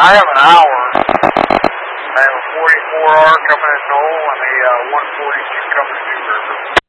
I have an hour. I have a 44R coming in Knoll and a 142 coming to New River.